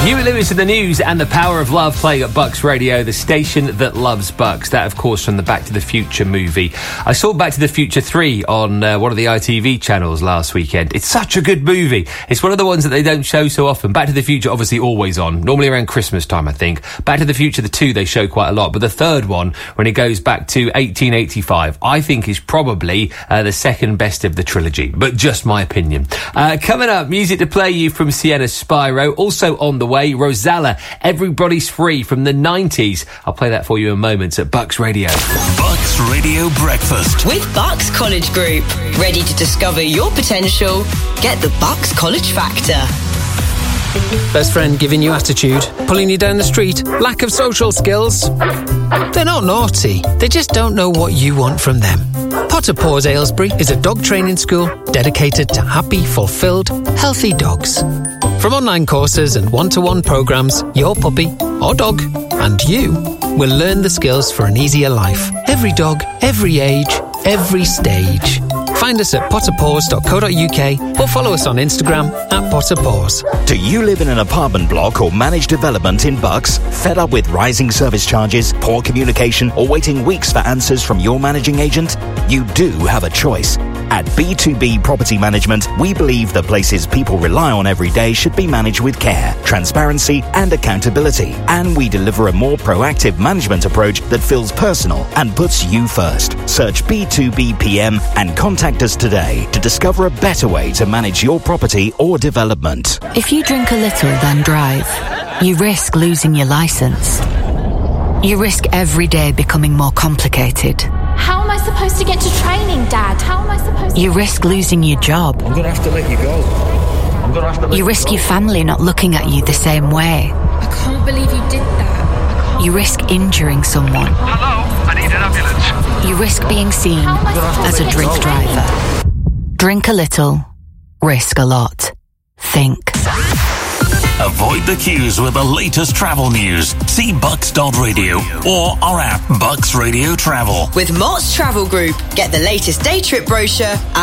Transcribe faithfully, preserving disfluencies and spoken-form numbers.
Huey Lewis in the news and The Power of Love playing at Bucks Radio, the station that loves Bucks. That, of course, from the Back to the Future movie. I saw Back to the Future three on uh, one of the I T V channels last weekend. It's such a good movie. It's one of the ones that they don't show so often. Back to the Future, obviously, always on. Normally around Christmas time, I think. Back to the Future, the two, they show quite a lot. But the third one, when it goes back to eighteen eighty-five, I think is probably uh, the second best of the trilogy. But just my opinion. Uh, coming up, music to play you from Sienna Spyro. Also on the way, Rosalla, Everybody's Free from the nineties. I'll play that for you in moments at Bucks Radio. Bucks Radio Breakfast. With Bucks College Group. Ready to discover your potential? Get the Bucks College Factor. Best friend giving you attitude, pulling you down the street, lack of social skills. They're not naughty, they just don't know what you want from them. Potter Paws Aylesbury is a dog training school dedicated to happy, fulfilled, healthy dogs. From online courses and one-to-one programmes, your puppy or dog and you will learn the skills for an easier life. Every dog, every age, every stage. Find us at potter paws dot co dot uk or follow us on Instagram at potterpaws. Do you live in an apartment block or managed development in Bucks? Fed up with rising service charges, poor communication, or waiting weeks for answers from your managing agent? You do have a choice. At B two B Property Management, we believe the places people rely on every day should be managed with care, transparency, and accountability. And we deliver a more proactive management approach that feels personal and puts you first. Search B two B P M and contact us today to discover a better way to manage your property or development. If you drink a little, then drive, you risk losing your licence. You risk every day becoming more complicated. How am I supposed to get to training, Dad? How am I supposed to... You risk losing your job. I'm going to have to let you go. I'm going to have to let you risk you your family not looking at you the same way. I can't believe you did that. You risk injuring someone. Hello, I need an ambulance. You risk being seen as a drink driver. Drink a little, risk a lot. Think. Avoid the queues with the latest travel news. See bucks dot radio or our app, Bucks Radio Travel. With Mott's Travel Group, get the latest day trip brochure